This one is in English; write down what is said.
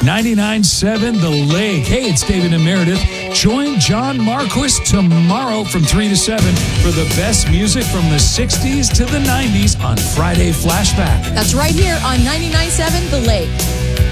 99.7 The Lake. Hey, it's David and Meredith. Join John Marquis tomorrow from 3 to 7 for the best music from the 60s to the 90s on Friday Flashback. That's right here on 99.7 The Lake.